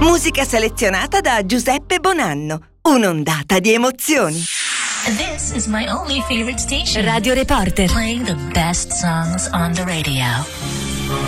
Musica selezionata da Giuseppe Bonanno. Un'ondata di emozioni. This is my only favorite station. Radio Reporter. Playing the best songs on the radio.